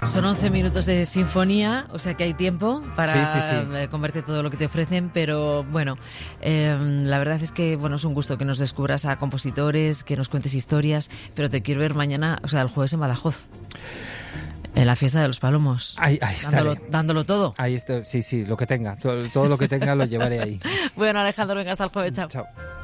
Son 11 minutos de sinfonía, o sea que hay tiempo para comerte todo lo que te ofrecen, pero bueno, la verdad es que bueno, es un gusto que nos descubras a compositores, que nos cuentes historias, pero te quiero ver mañana, o sea, el jueves en Badajoz. En la fiesta de los Palomos. Ahí dándolo todo. Ahí estoy, sí, lo que tenga. Todo lo que tenga lo llevaré ahí. Bueno, Alejandro, venga, hasta el jueves. Chao. Chao.